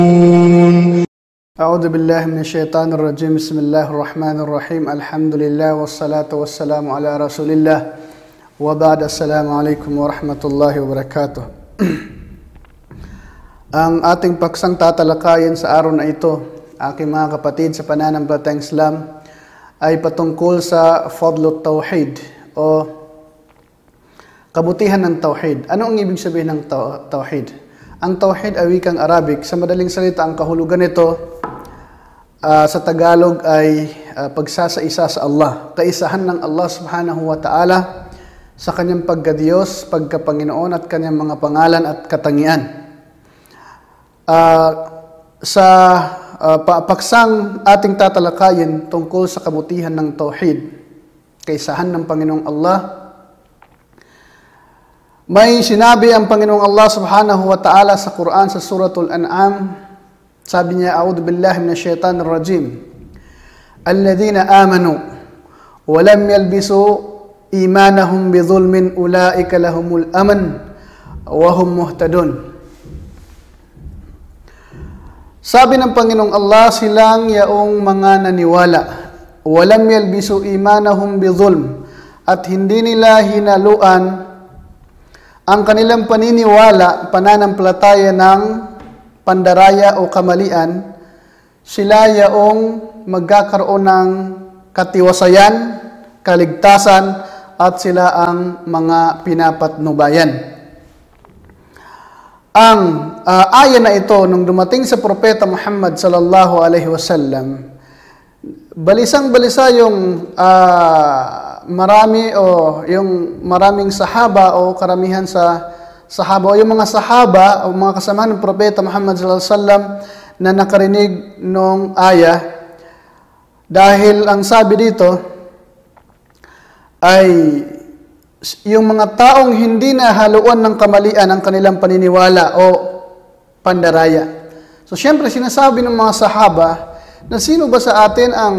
أعوذ بالله من الشيطان الرجيم بسم الله الرحمن الرحيم الحمد لله والصلاة والسلام على رسول الله وبعد السلام عليكم ورحمة الله وبركاته. Ang ating paksang tatalakayin sa araw na ito, aking mga kapatid sa pananampalatayang Islam, ay patungkol sa Fadlut Tawhid o kabutihan ng Tawhid. Ano ang ibig sabihin ng Tawhid? Ang Tawhid ay wikang Arabic. Sa madaling salita, ang kahulugan nito sa Tagalog ay pagsasa-isa sa Allah. Kaisahan ng Allah subhanahu wa ta'ala sa kanyang pagka-Diyos, pagka-Panginoon at kanyang mga pangalan at katangian. Sa paksang ating tatalakayin tungkol sa kabutihan ng Tawhid, kaisahan ng Panginoong Allah, may sinabi ang Panginoong Allah subhanahu wa ta'ala sa Quran sa Suratul An'am. Sabi niya, A'udhu billahi minasyaitanir rajim. Alladhina amanu wa lam yalbisu imanahum bidhulmin ulaika lahumul aman wa hum muhtadun. Sabi ng Panginoong Allah, silang yaong mga naniwala, wa lam yalbisu imanahum bidhulm, at hindi nila hinaluan ang kanilang paniniwala, pananampalataya ng pandaraya o kamalian, sila yaong magkakaroon ng katiwasayan, kaligtasan, at sila ang mga pinapatnubayan. Ang aya na ito, nung dumating sa Propeta Muhammad sallallahu alaihi wasallam, balisang-balisa yung maraming sahaba o karamihan sa sahaba o yung mga sahaba o mga kasamahan ng Propeta Muhammad sallallahu alaihi wasallam na nakarinig nung aya, dahil ang sabi dito ay yung mga taong hindi na haluan ng kamalian ang kanilang paniniwala o pandaraya. So syempre sinasabi ng mga sahaba na sino ba sa atin ang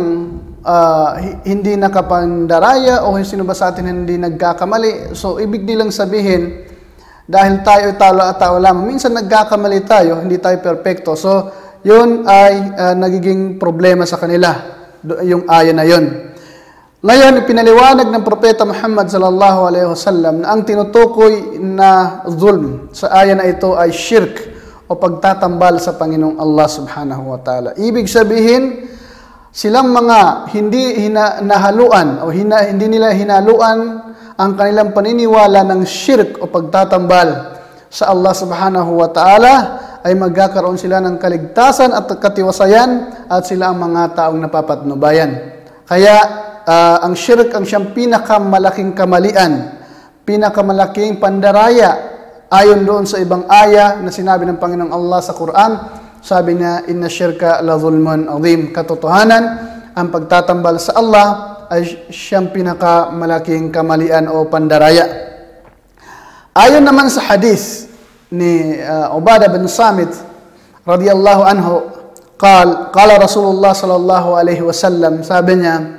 hindi nakapandaraya o sino ba sa atin hindi nagkakamali. So ibig nilang sabihin, dahil tayo tao lamang, minsan nagkakamali tayo, hindi tayo perfecto. So yun ay nagiging problema sa kanila, yung aya na yun. Ngayon, pinaliwanag ng Propeta Muhammad sallallahu alaihi wasallam na ang tinutukoy na zulm sa aya na ito ay shirk o pagtatambal sa Panginoong Allah subhanahu wa ta'ala. Ibig sabihin, silang mga hindi nahaluan o hindi nila hinaluan ang kanilang paniniwala ng shirk o pagtatambal sa Allah subhanahu wa ta'ala, ay magkakaroon sila ng kaligtasan at katiwasayan at sila ang mga taong napapatnubayan. Kaya ang shirk ang siyang pinakamalaking kamalian, pinakamalaking pandaraya, ayon doon sa ibang aya na sinabi ng Panginoong Allah sa Quran. Sabi niya, inna syirka la zulmun azim. Katotohanan, ang pagtatambal sa Allah ay siyang pinakamalaking kamalian o pandaraya. Ayon naman sa hadith ni Ubadah bin Samit radiyallahu anhu, qala Rasulullah sallallahu alaihi wasallam, sabi niya,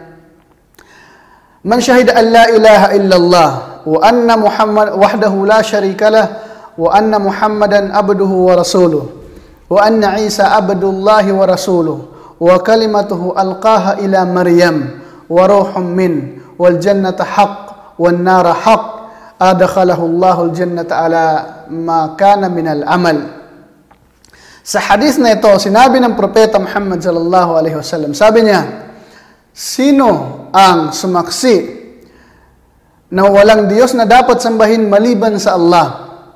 man syahida an la ilaha illallah wa anna Muhammad wahdahu la syarika lah wa anna Muhammadan abduhu wa rasuluh wa anna Isa abdullahi wa rasuluh wa kalimatuhu alqaha ila Maryam wa ruhum min wal jannata haqq wan nara haqq adkhalahu Allahul jannata ala ma kana min al amal. Sa hadith na ito, sinabi ng Propeta Muhammad sallallahu alaihi wasallam, sabi niya, sino ang sumaksi na walang Diyos na dapat sambahin maliban sa Allah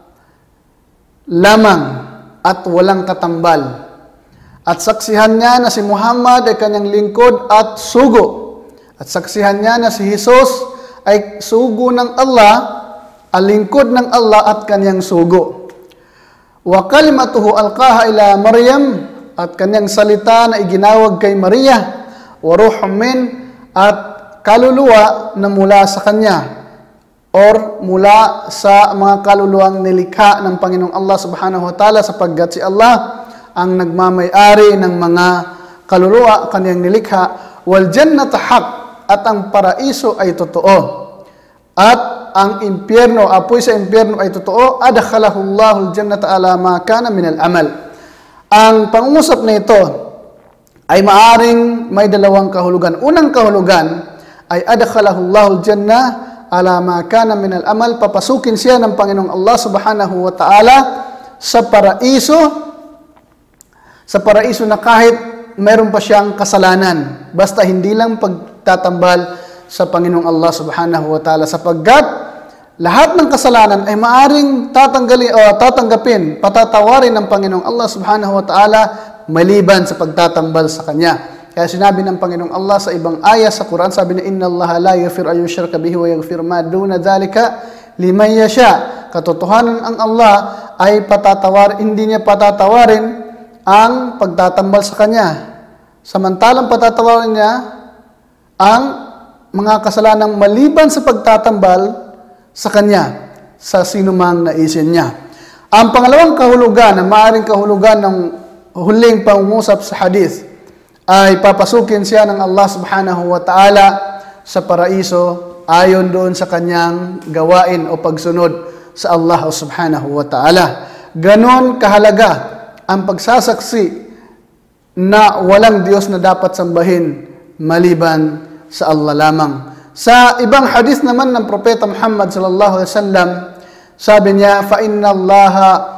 lamang at walang katambal, at saksihan niya na si Muhammad ay kanyang lingkod at sugo, at saksihan niya na si Jesus ay sugo ng Allah, ang lingkod ng Allah at kanyang sugo, wa kalimatuhu alqaha ila Maryam, at kanyang salita na iginawag kay Maria, wa ruhum min, at kaluluwa na mula sa kanya or mula sa mga kaluluwang nilikha ng Panginoong Allah subhanahu wa ta'ala, sapagkat si Allah ang nagmamay-ari ng mga kaluluwa kanyang nilikha. Wal jannata haq, at ang paraiso ay totoo, at ang apoy sa impyerno ay totoo. Adkhalahu Allahul jannata ala ma kana min al amal, Ang pangungusap na ito ay maaring may dalawang kahulugan. Unang kahulugan ay adkhalahu Allahul Jannah ala ma kana min al-amal, papasukin siya ng Panginoong Allah Subhanahu wa Ta'ala sa paraiso na kahit mayroon pa siyang kasalanan, basta hindi lang pagtatambal sa Panginoong Allah Subhanahu wa Ta'ala, sapagkat lahat ng kasalanan ay maaring tatanggapin, patatawarin ng Panginoong Allah Subhanahu wa Ta'ala maliban sa pagtatambal sa Kanya. Kaya sinabi ng Panginoong Allah sa ibang ayah sa Quran, sabi na, Inna Allah la yaghfiru an yushraka bihi wa yaghfiru ma duna dhalika liman yasha. Katotohanan ang Allah ay hindi niya patatawarin ang pagtatambal sa Kanya. Samantalang patatawarin niya ang mga kasalanang maliban sa pagtatambal sa Kanya, sa sinumang naisin niya. Ang pangalawang kahulugan, na maaaring kahulugan ng huling pangungusap sa hadith, ay papasukin siya ng Allah Subhanahu wa Ta'ala sa paraiso ayon doon sa kanyang gawain o pagsunod sa Allah Subhanahu wa Ta'ala. Ganon kahalaga ang pagsasaksi na walang Diyos na dapat sambahin maliban sa Allah lamang. Sa ibang hadith naman ng Propeta Muhammad sallallahu alaihi wasallam, sabi niya, fa inna Allah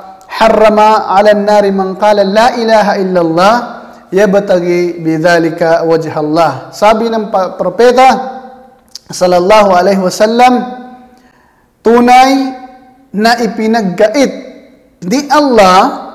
harrama 'ala an-nari man qala la ilaha illallah yabtaghi bidhalika wajha Allah. Sabi ng propeta sallallahu alaihi wasallam, tunay na ipinaggait di Allah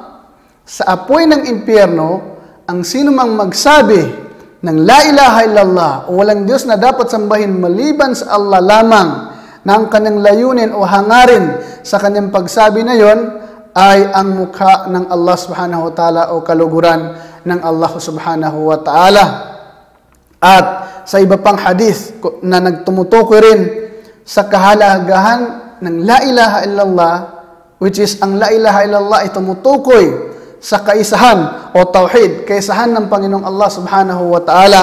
sa apoy ng impyerno ang sino mang magsabi ng la ilaha illallah o walang Diyos na dapat sambahin maliban sa Allah lamang, na ang kanyang layunin o hangarin sa kanyang pagsabi na yon ay ang mukha ng Allah Subhanahu wa Ta'ala o kaluguran ng Allah Subhanahu wa Ta'ala. At sa iba pang hadith na nagtumutukoy rin sa kahalagahan ng la ilaha illallah, which is ang la ilaha illallah ay tumutukoy sa kaisahan o tauhid, kaisahan ng Panginoong Allah Subhanahu wa Ta'ala.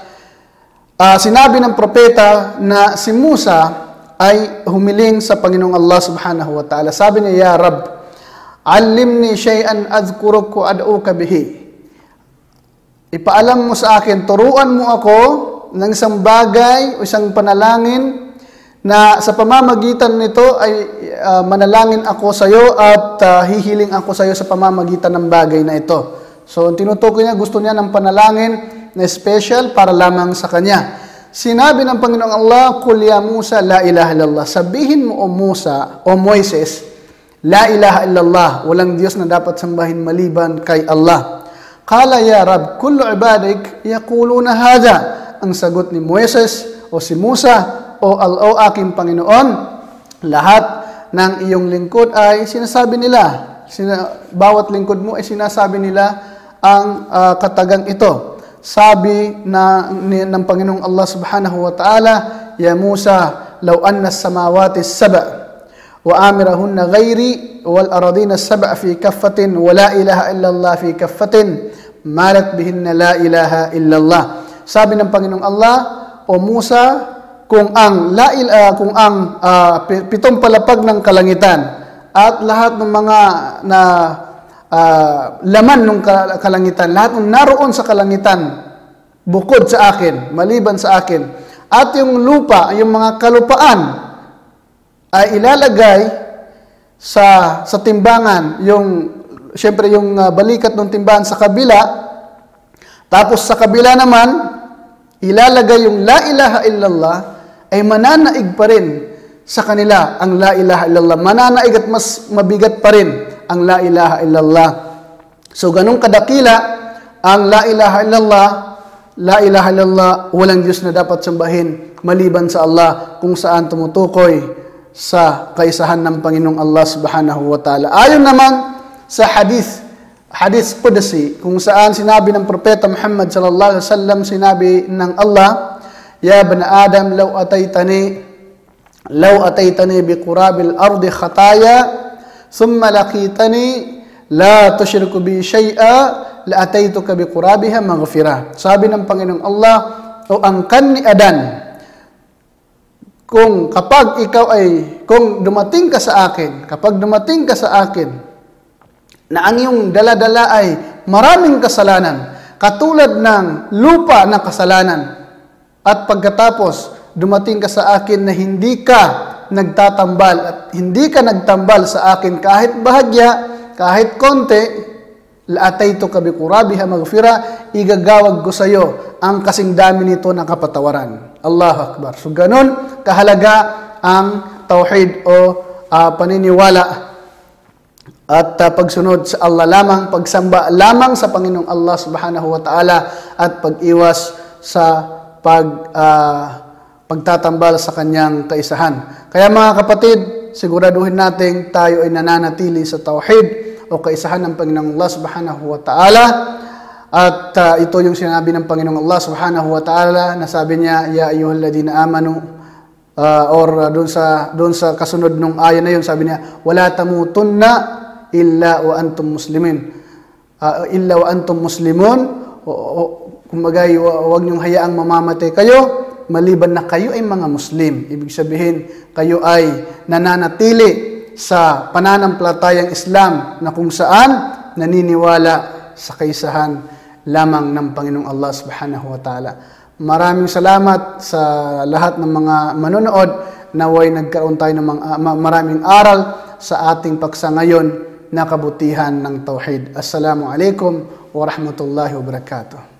Sinabi ng propeta na si Musa ay humiling sa Panginoong Allah Subhanahu wa Ta'ala. Sabi niya, Ya Rab, allimni shay'an adhkuruka wa ad'uka bihi. Ipaalam mo sa akin, turuan mo ako ng isang bagay o isang panalangin na sa pamamagitan nito ay manalangin ako sa iyo at hihiling ako sa iyo sa pamamagitan ng bagay na ito. So, tinutukoy niya, gusto niya ng panalangin na special para lamang sa kanya. Sinabi ng Panginoong Allah, Qul ya Musa, la ilaha illallah. Sabihin mo, O Musa, o Moises, la ilaha illallah. Walang Diyos na dapat sambahin maliban kay Allah. Qala ya Rab, kullu ibadik yaquluna hadha. Ang sagot ni Moises o si Musa, o aking Panginoon, lahat ng iyong lingkod ay sinasabi nila. Bawat lingkod mo ay sinasabi nila ang katagang ito. Sabi ng Panginoong Allah Subhanahu wa Ta'ala, Ya Musa, law anna as-samawati as-sab' wa amirahunna ghairi wal aradina as-sab' fi kaffatin wa la ilaha illa Allah fi kaffatin malat bihinna la ilaha illa Allah. Sabi ng Panginoong Allah, O Musa, kung ang pitong palapag ng kalangitan at lahat ng mga laman ng kalangitan, lahat ng naroon sa kalangitan, bukod sa akin, maliban sa akin, at yung lupa, yung mga kalupaan, ay ilalagay sa timbangan, syempre yung balikat ng timbangan sa kabila, tapos sa kabila naman, ilalagay yung la ilaha illallah, ay mananaig pa rin sa kanila ang la ilaha illallah. Mananaig at mas mabigat pa rin ang la ilaha illallah. So, ganun kadakila ang la ilaha illallah. La ilaha illallah, walang Diyos na dapat sambahin maliban sa Allah, kung saan tumutukoy sa kaisahan ng Panginoong Allah Subhanahu wa Ta'ala. Ayon naman sa hadith Qudsi, kung saan sinabi ng Propeta Muhammad sallallahu alaihi wasallam, sinabi ng Allah, Ya bani Adam, law ataytani biqurabil ardi khataya thumma laqitani la tushriku bi shay'a la ataytuka biqurabiha maghfirah. Sabi ng Panginoong Allah, o angkan ni Adan, kung dumating ka sa akin na ang iyong dala-dala ay maraming kasalanan, katulad ng lupa na kasalanan. At pagkatapos, dumating ka sa akin na hindi ka nagtatambal at hindi ka nagtambal sa akin kahit bahagya, kahit konti, laatayto ka biqurabiha maghfira, igagawag ko sa iyo ang kasing dami nito na kapatawaran. Allahu Akbar. So ganun kahalaga ang tauhid o paniniwala at pagsunod sa Allah lamang, pagsamba lamang sa Panginoong Allah Subhanahu wa Ta'ala at pag-iwas sa pagtatambal sa kanyang kaisahan. Kaya mga kapatid, siguraduhin natin tayo ay nananatili sa tauhid o kaisahan ng Panginoong Allah Subhanahu wa Ta'ala. At ito yung sinabi ng Panginoong Allah Subhanahu wa Ta'ala na sabi niya, ya ayyuhalladhina amanu, doon sa kasunod nung aya na yun, sabi niya, wala tamutunna illa wa antum muslimin. Illa wa antum muslimun, kumbaga, huwag niyong hayaang mamamatay kayo, maliban na kayo ay mga Muslim. Ibig sabihin, kayo ay nananatili sa pananampalatayang Islam na kung saan naniniwala sa kaisahan lamang ng Panginoong Allah Subhanahu wa Ta'ala. Maraming salamat sa lahat ng mga manonood. Naway nagkaroon tayo ng maraming aral sa ating paksa ngayon na kabutihan ng tauhid. Assalamu alaikum wa rahmatullahi wa barakatuh.